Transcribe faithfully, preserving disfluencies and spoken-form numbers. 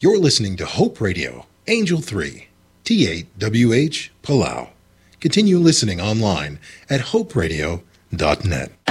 You're listening to Hope Radio, Angel three, T eight W H, Palau. Continue listening online at hope radio dot net.